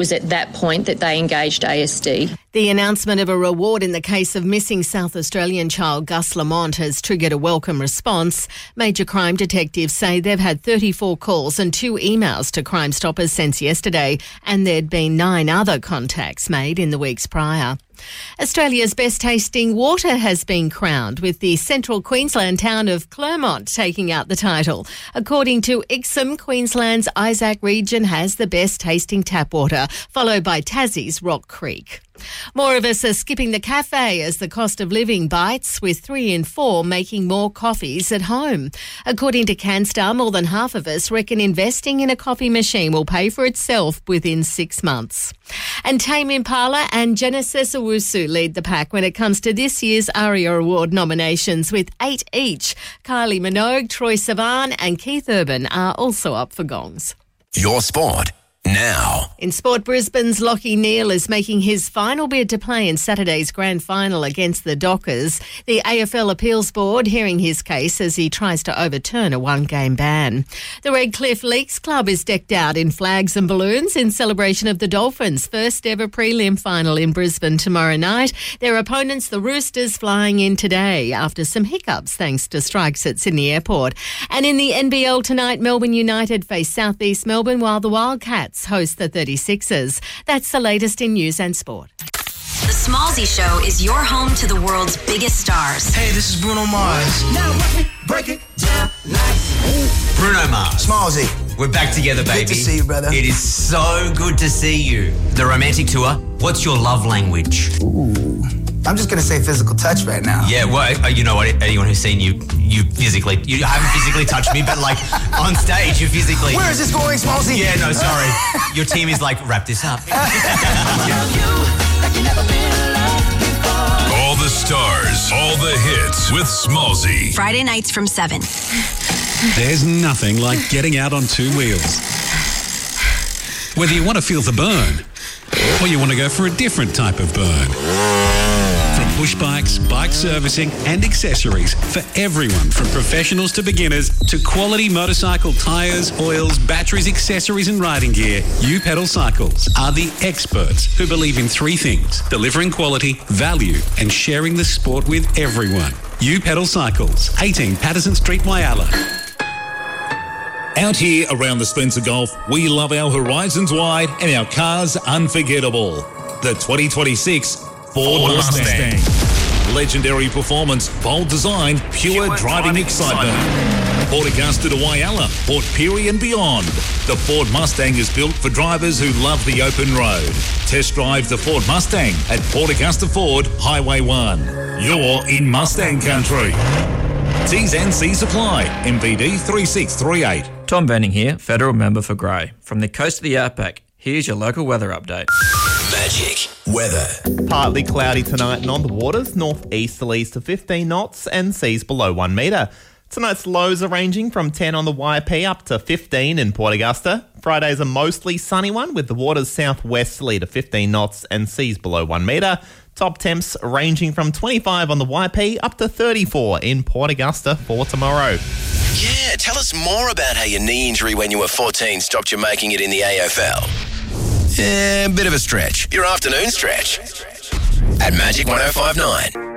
was at that point that they engaged ASD. The announcement of a reward in the case of missing South Australian child Gus Lamont has triggered a welcome response. Major crime detectives say they've had 34 calls and 2 emails to Crime Stoppers since yesterday, and there'd been 9 other contacts made in the weeks prior. Australia's best tasting water has been crowned, with the central Queensland town of Clermont taking out the title. According to ICSM, Queensland's Isaac region has the best tasting tap water, followed by Tassie's Rock Creek. More of us are skipping the cafe as the cost of living bites, with 3 in 4 making more coffees at home. According to CanStar, more than half of us reckon investing in a coffee machine will pay for itself within 6 months. And Tame Impala and Genesis Owusu lead the pack when it comes to this year's ARIA Award nominations, with 8 each. Kylie Minogue, Troye Sivan and Keith Urban are also up for gongs. Your sport now. In sport, Brisbane's Lachie Neale is making his final bid to play in Saturday's grand final against the Dockers. The AFL Appeals Board hearing his case as he tries to overturn a 1-game ban. The Redcliffe Leagues Club is decked out in flags and balloons in celebration of the Dolphins' first ever prelim final in Brisbane tomorrow night. Their opponents, the Roosters, flying in today after some hiccups thanks to strikes at Sydney Airport. And in the NBL tonight, Melbourne United face South East Melbourne, while the Wildcats host the 36ers. That's the latest in news and sport. The Smallsy Show is your home to the world's biggest stars. Hey, this is Bruno Mars. Now break it down like Bruno Mars. Smallsy. We're back together, baby. Good to see you, brother. It is so good to see you. The romantic tour. What's your love language? Ooh. I'm just going to say physical touch right now. Yeah, well, you know what? Anyone who's seen you physically, you haven't physically touched me, but like on stage, you physically. Where is this going, Smallsy? Yeah, no, sorry. Your team is like, wrap this up. All the stars, all the hits with Smallsy. Friday nights from 7. There's nothing like getting out on 2 wheels. Whether you want to feel the burn or you want to go for a different type of burn. From push bikes, bike servicing and accessories for everyone from professionals to beginners to quality motorcycle tyres, oils, batteries, accessories and riding gear, U-Pedal Cycles are the experts who believe in 3 things: delivering quality, value and sharing the sport with everyone. U-Pedal Cycles, 18 Patterson Street, Whyalla. Out here around the Spencer Gulf, we love our horizons wide and our cars unforgettable. The 2026 Ford Mustang. Legendary performance, bold design, pure driving excitement. Port Augusta to Whyalla, Port Pirie and beyond. The Ford Mustang is built for drivers who love the open road. Test drive the Ford Mustang at Port Augusta Ford, Highway 1. You're in Mustang country. T's and C's apply. MVD 3638. Tom Benning here, Federal Member for Grey. From the coast of the Outback, here's your local weather update. Magic weather. Partly cloudy tonight and on the waters, northeasterlies to 15 knots and seas below 1 metre. Tonight's lows are ranging from 10 on the YP up to 15 in Port Augusta. Friday's a mostly sunny one with the waters southwesterly to 15 knots and seas below 1 metre. Top temps ranging from 25 on the YP up to 34 in Port Augusta for tomorrow. Yeah, tell us more about how your knee injury when you were 14 stopped you making it in the AFL. Yeah, bit of a stretch. Your afternoon stretch. At Magic 105.9.